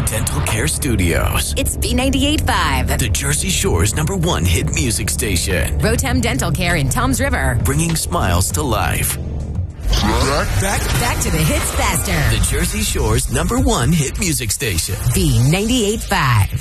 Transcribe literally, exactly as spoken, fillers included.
Dental Care Studios. It's B ninety-eight point five. The Jersey Shore's number one hit music station. Rotem Dental Care in Toms River. Bringing smiles to life. Back, back, Back to the hits faster. The Jersey Shore's number one hit music station. B ninety-eight point five.